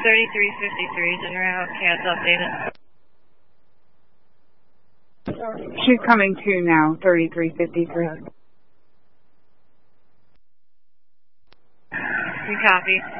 3353 is en route. Can't update it. She's coming to now, 3353. You copy.